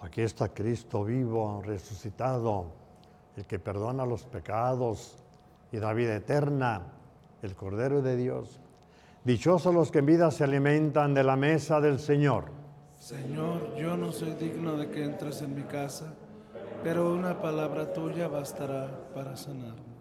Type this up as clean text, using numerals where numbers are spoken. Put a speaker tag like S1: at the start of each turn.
S1: Aquí está Cristo vivo, resucitado, el que perdona los pecados y da vida eterna, el Cordero de Dios. Dichosos los que en vida se alimentan de la mesa del Señor.
S2: Señor, yo no soy digno de que entres en mi casa, pero una palabra tuya bastará para sanarme.